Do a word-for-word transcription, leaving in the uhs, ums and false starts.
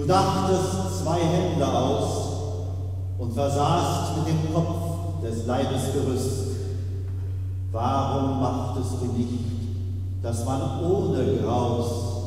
dachtest zwei Hände aus und versahst mit dem Kopf des Leibes Gerüst. Warum machtest du nicht, dass man ohne Graus